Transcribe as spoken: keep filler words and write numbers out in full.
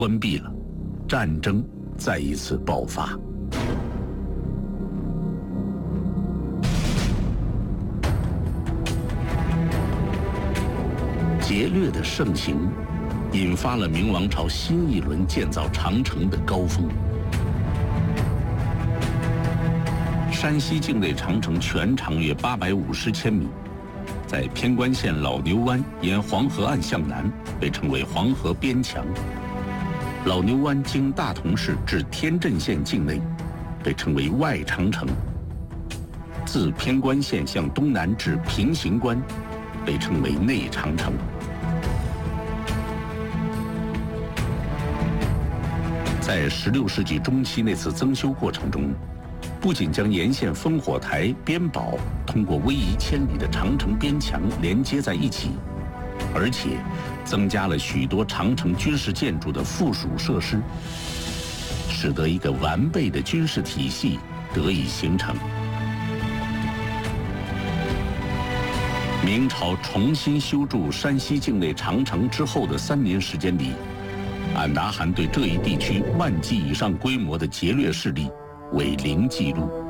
关闭了，战争再一次爆发。劫掠的盛行，引发了明王朝新一轮建造长城的高峰。山西境内长城全长约八百五十千米，在偏关县老牛湾沿黄河岸向南，被称为黄河边墙。老牛湾经大同市至天镇县境内，被称为外长城。自偏关县向东南至平型关，被称为内长城。在十六世纪中期那次增修过程中，不仅将沿线烽火台、边堡通过逶迤千里的长城边墙连接在一起，而且增加了许多长城军事建筑的附属设施，使得一个完备的军事体系得以形成。明朝重新修筑山西境内长城之后的三年时间里，安达汗对这一地区万计以上规模的劫掠势力为零记录。